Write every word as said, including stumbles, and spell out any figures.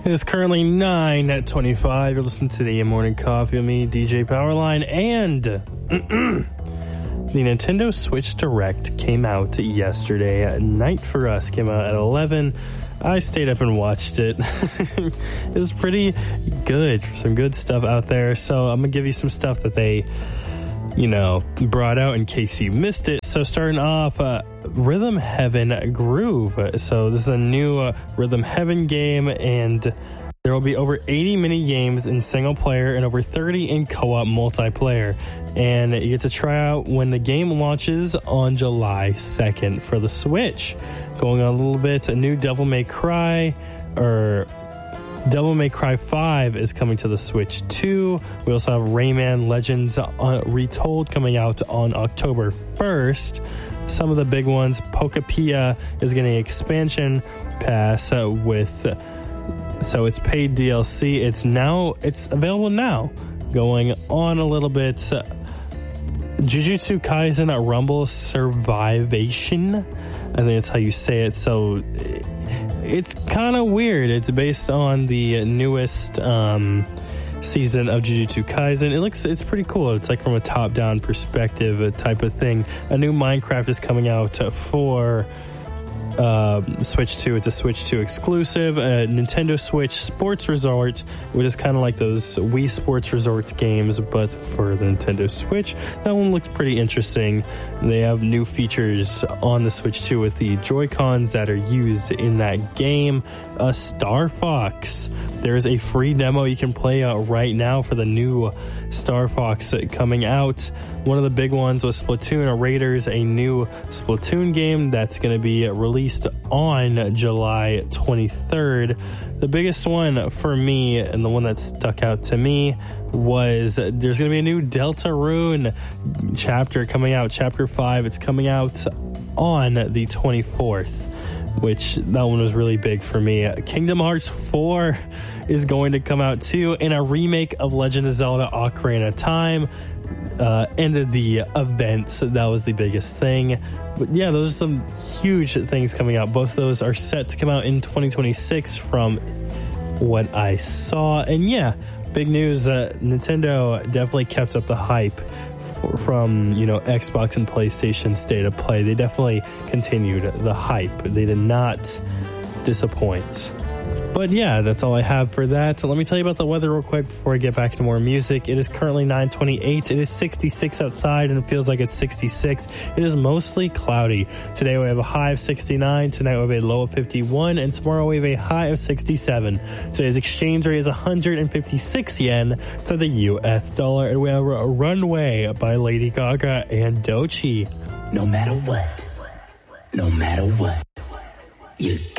It is currently nine at twenty-five. You're listening to the Morning Coffee with me, D J Powerline, and the Nintendo Switch Direct came out yesterday at night for us. Came out at eleven. I stayed up and watched it. It was pretty good. Some good stuff out there. So I'm going to give you some stuff that they, you know, brought out in case you missed it. So starting off, uh, Rhythm Heaven Groove. So this is a new uh, Rhythm Heaven game, and there will be over eighty mini games in single player and over thirty in co-op multiplayer. And you get to try out when the game launches on July second for the Switch. Going on a little bit, a new Devil May Cry, or Devil May Cry five is coming to the Switch too. We also have Rayman Legends uh, Retold coming out on October first. Some of the big ones, Pokepia is getting an expansion pass uh, with, uh, so it's paid D L C. It's now, it's available now. Going on a little bit, uh, Jujutsu Kaisen uh, Rumble Survivation. I think that's how you say it. So it's kind of weird. It's based on the newest um, season of Jujutsu Kaisen. It looks, it's pretty cool. It's like from a top-down perspective type of thing. A new Minecraft is coming out for uh, Switch two. It's a Switch two exclusive. A Nintendo Switch Sports Resort, which is kind of like those Wii Sports Resorts games, but for the Nintendo Switch. That one looks pretty interesting. They have new features on the Switch two with the Joy-Cons that are used in that game. Uh, Star Fox. There's a free demo you can play uh, right now for the new Star Fox coming out. One of the big ones was Splatoon Raiders, a new Splatoon game that's going to be released on July twenty-third. The biggest one for me, and the one that stuck out to me, was there's going to be a new Deltarune chapter coming out, Chapter five. It's coming out on the twenty-fourth, which that one was really big for me. Kingdom Hearts four is going to come out too, and a remake of Legend of Zelda Ocarina of Time. Uh, ended the events. That was the biggest thing. But yeah, those are some huge things coming out. Both of those are set to come out in twenty twenty-six from what I saw. And yeah, big news. Uh, Nintendo definitely kept up the hype for, from, you know, Xbox and PlayStation State of Play. They definitely continued the hype. They did not disappoint. But yeah, that's all I have for that. Let me tell you about the weather real quick before I get back to more music. It is currently nine twenty-eight. It is sixty-six outside, and it feels like it's sixty-six. It is mostly cloudy. Today we have a high of sixty-nine. Tonight we have a low of fifty-one. And tomorrow we have a high of sixty-seven. Today's exchange rate is one hundred fifty-six yen to the U S dollar. And we have a Runway by Lady Gaga and Doechii. No matter what, no matter what, you